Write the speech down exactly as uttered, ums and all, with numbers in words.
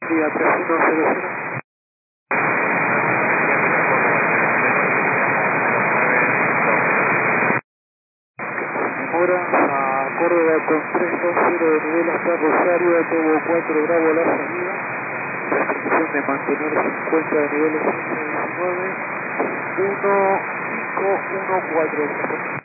día, tres uno cero cero. Demora a Córdoba con tres dos cero de nivel hasta Rosario, tuvo cuatro Bravo a la salida. Restricción de mantener cincuenta de nivel ciento diecinueve. uno cinco uno cuatro.